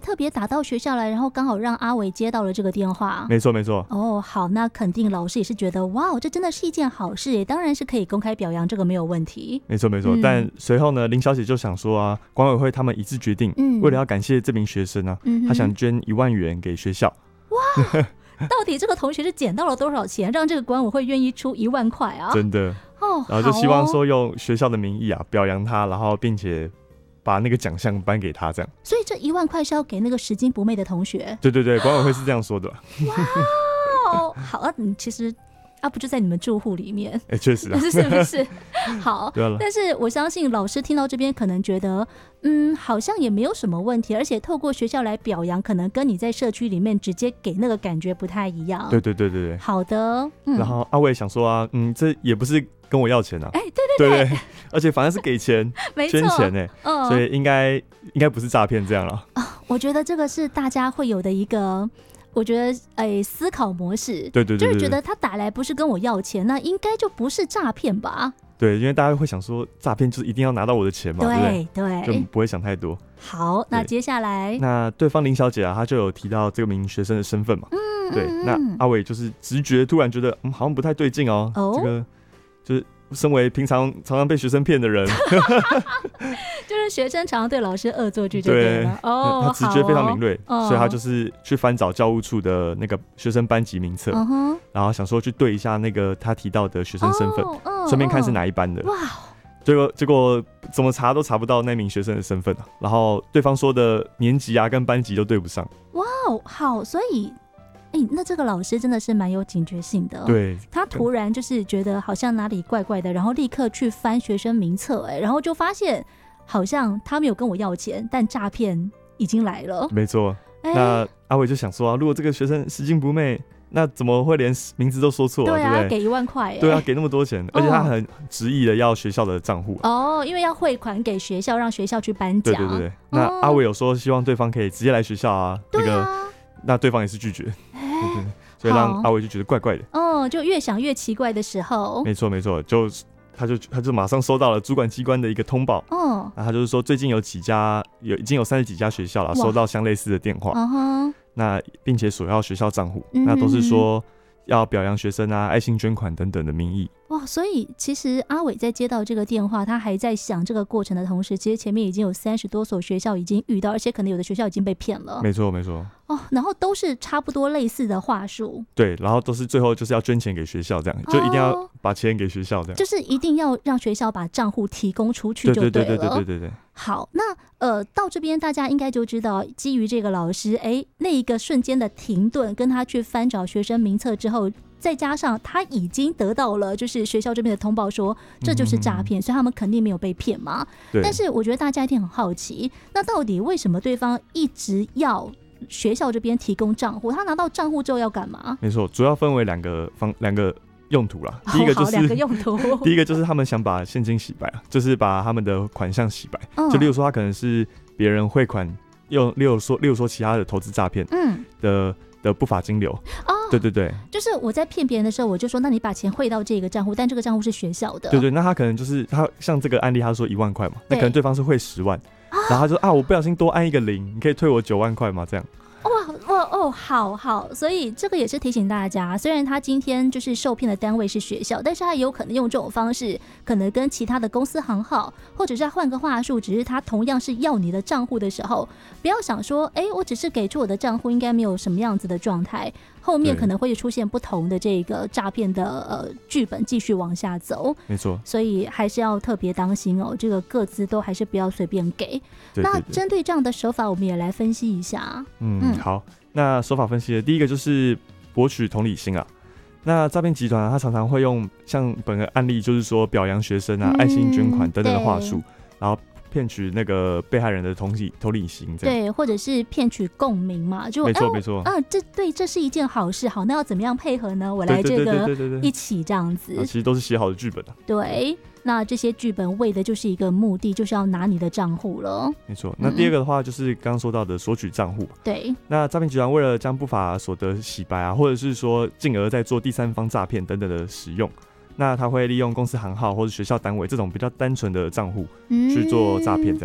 特别打到学校来，然后刚好让阿伟接到了这个电话。 没错没错。 哦，好，那肯定老师也是觉得哇，这真的是一件好事耶，当然是可以公开表扬，这个没有问题。 没错没错。但随后呢，林小姐就想说啊，管委会他们一致决定，为了要感谢这名学生啊，她想捐1万元给学校。 哇！到底这个同学是捡到了多少钱，让这个管委会愿意出1万块啊？ 真的哦，然后就希望说用学校的名义啊表扬他，然后并且把那个奖项颁给他，这样。 所以这1万块是要给那个拾金不昧的同学？ 对对对，管委会是这样说的。 哇，好啊，其实不就在你们住户里面？ 确实啊， 是不是？好， 对了。 但是我相信老师听到这边可能觉得，好像也没有什么问题，而且透过学校来表扬，可能跟你在社区里面直接给那个感觉不太一样。 对对对对对。 好的， 然后阿伟想说啊，这也不是跟我要钱啊，对，而且反正是给钱，捐钱呢，所以应该不是诈骗这样了。 我觉得这个是大家会有的一个。我觉得思考模式， 对，就是觉得他打来不是跟我要钱，那应该就不是诈骗吧？ 对，因为大家会想说诈骗就是一定要拿到我的钱嘛，对不对？就不会想太多。 好，那接下来， 那对方林小姐啊，她就有提到这名学生的身份嘛，对，那阿伟就是直觉突然觉得，好像不太对劲哦，这个就是身为平常常被学生骗的人， 就是学生常常对老师恶作剧就对了。 他直觉非常敏锐，所以他就是去翻找教务处的那个学生班级名册，然后想说去对一下那个他提到的学生身份，顺便看是哪一班的。哇！结果怎么查都查不到那名学生的身份啊，然后对方说的年级啊跟班级都对不上。 哇，好，所以。那这个老师真的是蛮有警觉性的。 对， 他突然就是觉得好像哪里怪怪的，然后立刻去翻学生名册，然后就发现好像他没有跟我要钱，但诈骗已经来了。 没错。那阿伟就想说啊，如果这个学生拾金不昧，那怎么会连名字都说错？ 对啊， 对不对？ 给1万块。 对啊，给那么多钱，而且他很执意的要学校的账户。 因为要汇款给学校，让学校去颁奖。 对。那阿伟有说希望对方可以直接来学校啊，那对方也是拒绝。对，所以让阿伟就觉得怪怪的。 就越想越奇怪的时候， 没错，他就马上收到了主管机关的一个通报。那他就是说最近已经有30几家学校了收到相类似的电话。那并且索要学校账户，那都是说要表扬学生啊、爱心捐款等等的名义。 哇，所以其实阿伟在接到这个电话，他还在想这个过程的同时，其实前面已经有30多所学校已经遇到，而且可能有的学校已经被骗了。 没错。 然后都是差不多类似的话术。 对，然后都是最后就是要捐钱给学校，这样就一定要把钱给学校，这样就是一定要让学校把账户提供出去就对了。 对。 好，那到这边大家应该就知道，基于这个老师那一个瞬间的停顿，跟他去翻找学生名册之后，再加上他已经得到了就是学校这边的通报说这就是诈骗，所以他们肯定没有被骗嘛。但是我觉得大家一定很好奇，那到底为什么对方一直要学校这边提供账户？他拿到账户之后要干嘛？ 没错，主要分为两个用途啦。第一个就是 2个用途。 第一个就是他们想把现金洗白，就是把他们的款项洗白。就例如说他可能是别人汇款用，例如说其他的投资诈骗的不法金流。对， 就是我在骗别人的时候，我就说那你把钱汇到这个账户，但这个账户是学校的。 对，那他可能就是他像这个案例，他说1万块嘛，那可能对方是汇10万，然后他说我不小心多按一个0，你可以退我9万块吗？这样。好，所以这个也是提醒大家，虽然他今天就是受骗的单位是学校，但是他有可能用这种方式，可能跟其他的公司行号，或者是他换个话术，只是他同样是要你的账户的时候，不要想说我只是给出我的账户，应该没有什么样子的状态，后面可能会出现不同的这个诈骗的剧本继续往下走。 没错， 所以还是要特别当心这个各自都还是不要随便给。那针对这样的手法，我们也来分析一下。 好，那手法分析的第一个就是博取同理心啊。那诈骗集团他常常会用像本个案例，就是说表扬学生啊、爱心捐款等等的话术，然后骗取那个被害人的同理心，这样。 对，或者是骗取共鸣嘛，就没错。 这是一件好事。好，那要怎么样配合呢？我来这个一起这样子。 其实都是写好的剧本啊。 对。那这些剧本为的就是一个目的，就是要拿你的账户了。 没错。那第二个的话，就是刚刚说到的索取账户。 对。 那诈骗集团为了将不法所得洗白啊，或者是说进而在做第三方诈骗等等的使用，那他会利用公司行号或者学校单位这种比较单纯的账户去做诈骗，这样。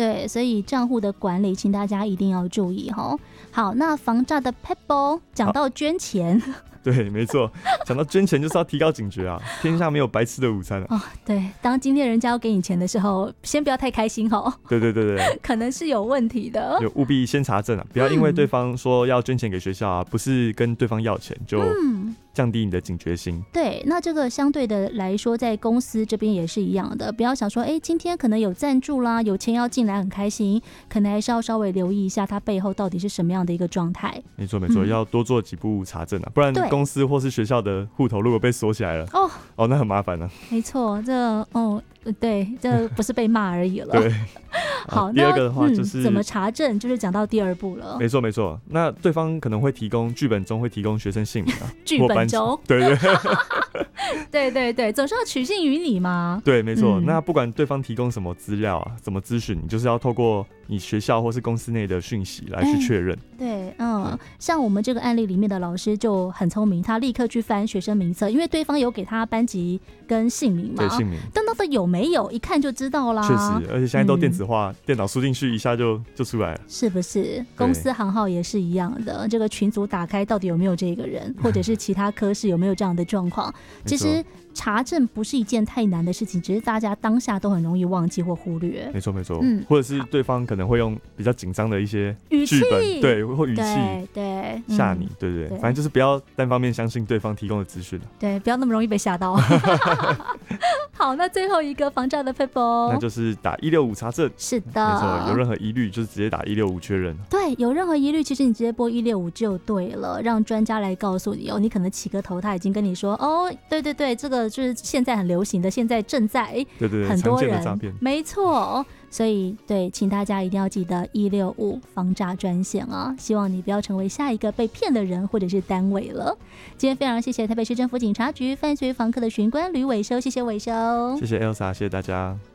对，所以账户的管理，请大家一定要注意哈。好，那防诈的 Pebble 讲到捐钱。 对，没错，讲到捐钱就是要提高警觉啊！天下没有白吃的午餐啊！ 哦，对，当今天人家要给你钱的时候，先不要太开心哦。 对对对对， 可能是有问题的， 就务必先查证啊，不要因为对方说要捐钱给学校啊，不是跟对方要钱就降低你的警觉心。 对，那这个相对的来说，在公司这边也是一样的，不要想说，今天可能有赞助啦，有钱要进来很开心，可能还是要稍微留意一下它背后到底是什么样的一个状态。 没错没错，要多做几步查证啊，不然公司或是学校的户头如果被锁起来了，那很麻烦了。 没错，对，这不是被骂而已了。 对。 好， 第二个的话就是怎么查证，就是讲到第二步了。 没错没错，那对方可能会提供剧本中会提供学生姓名啊， 剧本中， 对对对对对，总是要取信于你嘛。 对，没错。那不管对方提供什么资料啊，什么资讯，你就是要透过你学校或是公司内的讯息来去确认。 对，像我们这个案例里面的老师就很聪明，他立刻去翻学生名册，因为对方有给他班级跟姓名嘛。 对，姓名。 但那个有没有，一看就知道啦。 确实，而且现在都电子化，电脑输进去一下就出来了。 是不是？公司行号也是一样的，这个群组打开到底有没有这个人，或者是其他科室有没有这样的状况？其实查证不是一件太难的事情，只是大家当下都很容易忘记或忽略。 没错没错，或者是对方可能会用比较紧张的一些语气， 对，或语气对吓你，对对对，反正就是不要单方面相信对方提供的资讯， 对，不要那么容易被吓到。好，那最后一个防诈的 people， 那就是打165查证。 是的， 没错，有任何疑虑就是直接打165确认。 对，有任何疑虑，其实你直接拨165就对了，让专家来告诉你你可能起个头，他已经跟你说对对对，这个就是现在很流行的，现在正在对对对很多人常见的诈骗， 没错。所以对，请大家一定要记得165防诈专线啊！希望你不要成为下一个被骗的人或者是单位了。今天非常谢谢台北市政府警察局犯罪防科的巡官吕伟修，谢谢伟修， 谢谢 Elsa， 谢谢大家。